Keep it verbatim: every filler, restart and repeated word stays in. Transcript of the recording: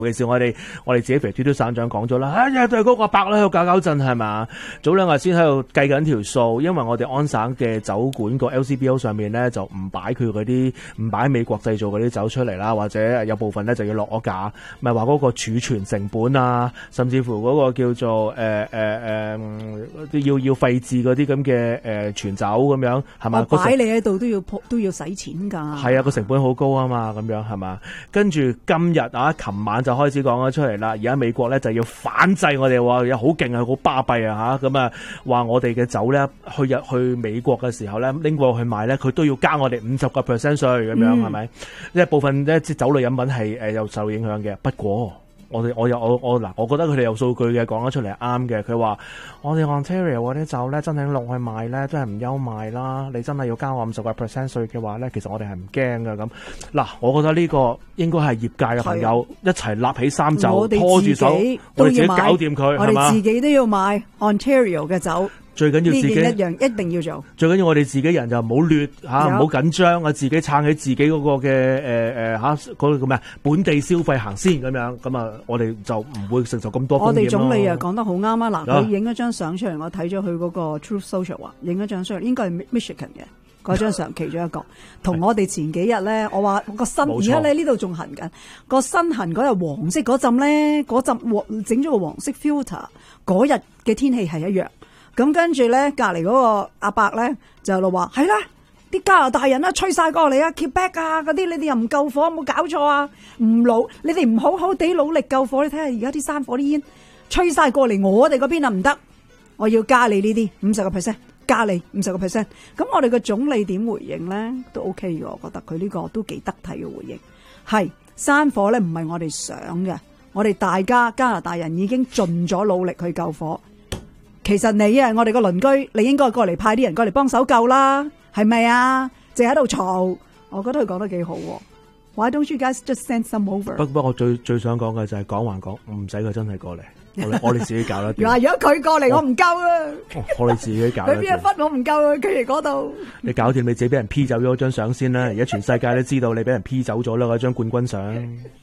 尤其是我哋我哋自己肥嘟嘟省長講咗啦，哎呀，對嗰個伯咧喺度搞搞震係嘛？早兩日先喺度計緊條數，因為我哋安省嘅酒館個 L C B O 上面咧就唔擺佢嗰啲唔擺美國製造嗰啲酒出嚟啦，或者有部分咧就要落咗架，咪話嗰個儲存成本啊，甚至乎嗰個叫做誒誒誒要要廢置嗰啲咁嘅誒存酒咁樣係嘛？ 我擺你喺度都要都要使錢㗎。 係啊，個成本好高啊嘛，咁樣係嘛？跟住今日啊，琴晚就開始講咗出嚟啦。而家美國咧就要反制我哋，話有好勁啊，好巴閉啊嚇咁啊，話我哋嘅酒咧去入去美國嘅時候咧拎過去賣咧，佢都要加我哋五十個 percent 稅咁樣係咪？因為部分咧即係酒類飲品係誒又受影響嘅。不過我哋我有我我嗱，我覺得佢哋有數據嘅，講得出嚟係啱嘅。佢話我哋 Ontario 嗰啲酒咧真係落去賣咧，真係唔憂賣啦。你真係要加我五十個 percent 稅嘅話咧，其實我哋係唔驚㗎咁。嗱，我覺得呢個應該係業界嘅朋友一齊立起衫袖，拖住手，我哋自己搞掂佢， 我哋自己都要買 Ontario 嘅酒。 最緊要自己呢件一樣一定要做。 最緊要我哋自己人就唔好劣嚇，唔好緊張啊！自己撐起自己嗰個嘅誒誒嚇嗰個叫咩啊？本地消費行先咁樣，咁啊我哋就唔會承受咁多風險咯。 我哋總理啊講得好啱啊！嗱，佢影咗張相出嚟，我睇咗佢嗰個 Truth Social 話影咗張相，應該係 Michigan 嘅嗰張相其中一個。同我哋前幾日咧，我話個身而家咧呢度仲痕緊個身痕嗰日黃色嗰陣咧，嗰陣黃整咗個黃色 filter 嗰日嘅天氣係一樣。咁跟住咧，隔離嗰個阿伯咧就喺度話：係啦，啲加拿大人啊，吹晒過嚟啊 Quebec 啊嗰啲，你哋又唔救火，冇搞錯啊！唔努，你哋唔好好地努力救火，你睇下而家啲山火啲煙吹晒過嚟，我哋嗰邊啊唔得，我要加你呢啲五十個 percent，加你五十個 percent。咁我哋個總理點回應咧都 OK 嘅，我覺得佢呢個都幾得體嘅回應。係山火咧唔係我哋想嘅，我哋大家加拿大人已經盡咗努力去救火。其實你啊，我哋個鄰居，你應該過嚟派啲人過嚟幫手救啦，係咪啊？淨喺度嘈，我覺得佢講得幾好。Why don't you guys just send some over？ 不不過我最最想講嘅就係講還講，唔使佢真係過嚟，我我哋自己搞得掂。 嗱，如果佢過嚟，我唔救啊！ 我哋自己搞得掂。 佢邊一忽我唔救啊？佢嚟嗰度。 你搞掂你自己俾人 P 走咗張相先啦，而家全世界都知道你俾人 P 走咗啦嗰張冠軍相。